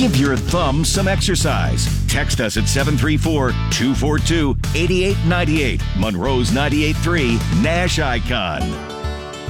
Give your thumb some exercise. Text us at 734-242-8898. Monroe's 98.3 Nash Icon.